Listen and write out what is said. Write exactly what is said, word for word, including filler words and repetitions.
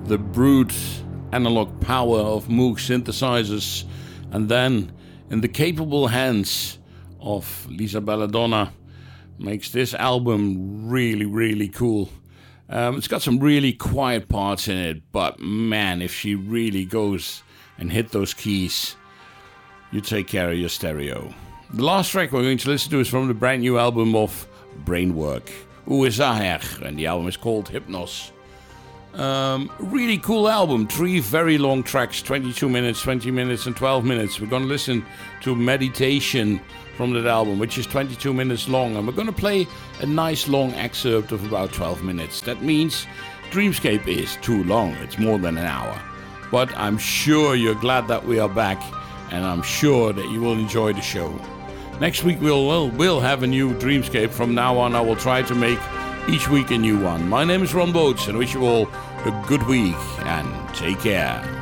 the brute analog power of Moog synthesizers, and then in the capable hands of Lisa Belladonna, makes this album really, really cool. Um, it's got some really quiet parts in it, but man, if she really goes and hit those keys, you take care of your stereo. The last track we're going to listen to is from the brand new album of Brainwork, U S A her, and the album is called Hypnos. Um, really cool album, three very long tracks, twenty-two minutes, twenty minutes and twelve minutes. We're going to listen to Meditation from that album, which is twenty-two minutes long, and we're going to play a nice long excerpt of about twelve minutes. That means Dreamscape is too long, it's more than an hour. But I'm sure you're glad that we are back, and I'm sure that you will enjoy the show. Next week we'll, we'll, we'll have a new Dreamscape. From now on I will try to make each week a new one. My name is Ron Boats, and I wish you all a good week, and take care.